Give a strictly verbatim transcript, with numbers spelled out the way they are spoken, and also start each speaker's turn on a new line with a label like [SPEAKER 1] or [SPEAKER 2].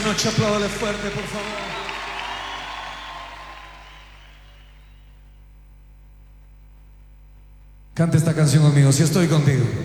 [SPEAKER 1] noche, apláudale fuerte, por favor. Canta esta canción conmigo, si estoy contigo.